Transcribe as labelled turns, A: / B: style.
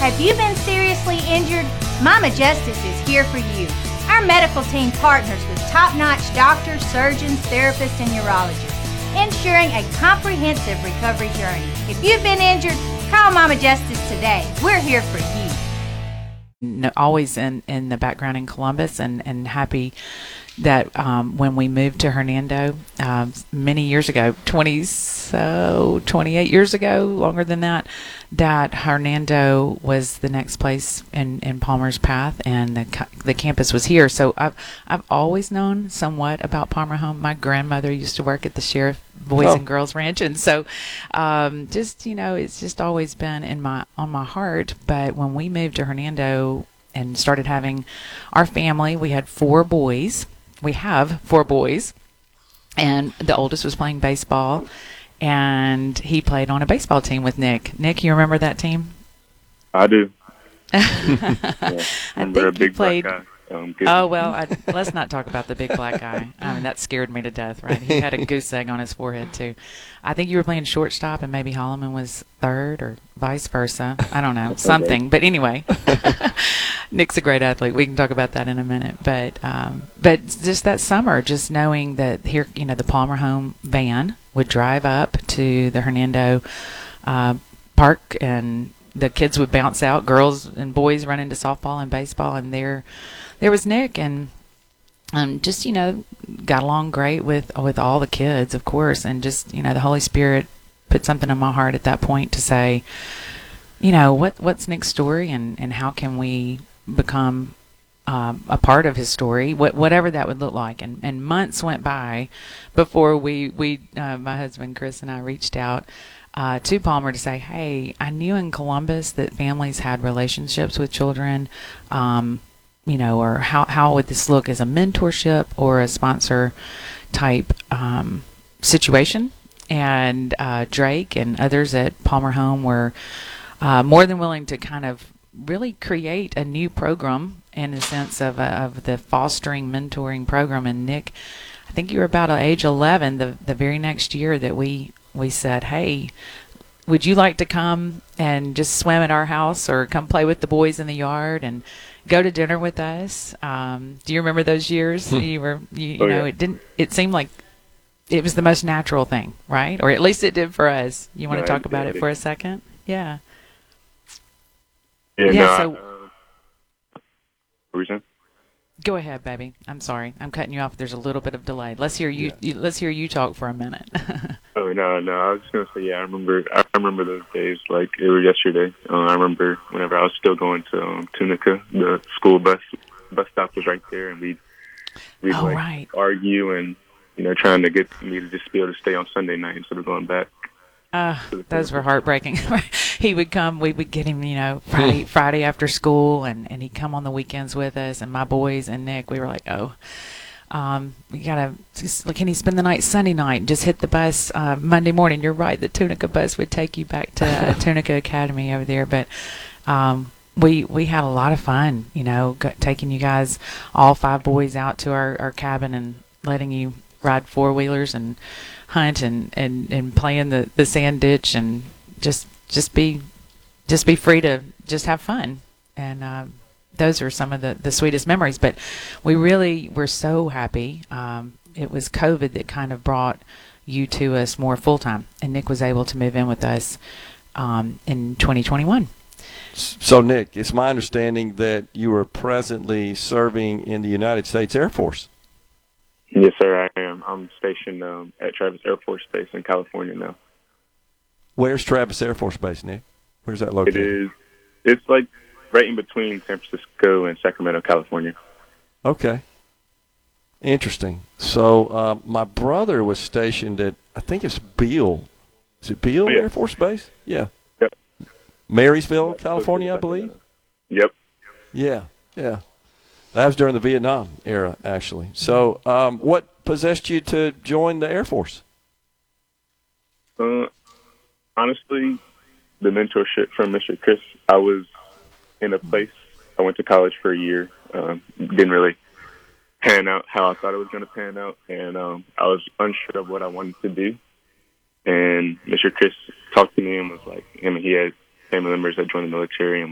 A: Have you been seriously injured? Mama Justice is here for you. Our medical team partners with top-notch doctors, surgeons, therapists, and urologists, ensuring a comprehensive recovery journey. If you've been injured, call Mama Justice today. We're here for you.
B: Always in the background in Columbus, and happy that when we moved to Hernando many years ago, 28 years ago, longer than that, that Hernando was the next place in Palmer's path, and the campus was here. So I've always known somewhat about Palmer Home. My grandmother used to work at the Sheriff Boys and Girls Ranch, and so it's just always been on my heart. But when we moved to Hernando and started having our family, we had 4 boys. We have 4 boys, and the oldest was playing baseball, and he played on a baseball team with Nick. Nick, you remember that team?
C: I do.
B: Yeah. I think you played.
C: Black guy.
B: Oh, well, let's not talk about the big black guy. I mean, that scared me to death, right? He had a goose egg on his forehead, too. I think you were playing shortstop, and maybe Holloman was third, or vice versa. I don't know, something. But anyway, Nick's a great athlete. We can talk about that in a minute. But just that summer, just knowing that here, the Palmer Home van would drive up to the Hernando park, and the kids would bounce out, girls and boys run into softball and baseball, and there was Nick, and just got along great with all the kids, of course, and just the Holy Spirit put something in my heart at that point to say, what's Nick's story, and how can we become a part of his story, whatever that would look like. And months went by before we my husband Chris and I reached out to Palmer to say, hey, I knew in Columbus that families had relationships with children, or how would this look as a mentorship or a sponsor type situation? And Drake and others at Palmer Home were more than willing to kind of really create a new program in the sense of the fostering, mentoring program. And Nick, I think you were about age 11 the very next year that we said, hey, would you like to come and just swim at our house, or come play with the boys in the yard and go to dinner with us? Do you remember those years? It seemed like it was the most natural thing, right? Or at least it did for us. You want to talk about it for a second? Yeah.
C: What were you saying?
B: Go ahead, baby. I'm sorry. I'm cutting you off. There's a little bit of delay. Let's hear you. Let's hear you talk for a minute.
C: Oh no! I was just gonna say, I remember those days like it was yesterday. I remember whenever I was still going to Tunica, the school bus stop was right there, and we'd
B: right.
C: argue and trying to get me to just be able to stay on Sunday night instead of going back.
B: Those were heartbreaking. He would come, we would get him, Friday after school, and he'd come on the weekends with us, and my boys and Nick, we were like, we gotta, can he spend the night Sunday night and just hit the bus Monday morning? You're right, the Tunica bus would take you back to Tunica Academy over there, but we had a lot of fun, taking you guys, all 5 boys, out to our cabin and letting you ride 4-wheelers and hunt and play in the sand ditch, and just be free to just have fun. And those are some of the sweetest memories. But we really were so happy. It was COVID that kind of brought you to us more full time, and Nick was able to move in with us in 2021.
D: So, Nick, it's my understanding that you are presently serving in the United States Air Force.
C: Yes, sir, I am. I'm stationed at Travis Air Force Base in California now.
D: Where's Travis Air Force Base, Nick? Where's that located?
C: It's like right in between San Francisco and Sacramento, California.
D: Okay. Interesting. So my brother was stationed at, I think it's Beale. Is it Beale Air Force Base? Yeah.
C: Yep.
D: Marysville, California, I believe?
C: Yep.
D: Yeah. That was during the Vietnam era, actually. So what possessed you to join the Air Force?
C: Honestly, the mentorship from Mr. Chris. I was in a place, I went to college for a year, didn't really pan out how I thought it was going to pan out, and I was unsure of what I wanted to do. And Mr. Chris talked to me and was like, he had family members that joined the military, and